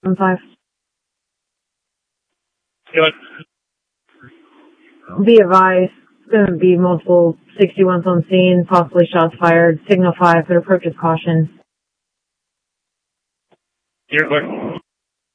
5. Good. Be advised, going to be multiple 61s on scene, possibly shots fired. Signal 5, but approach with caution. You're clear.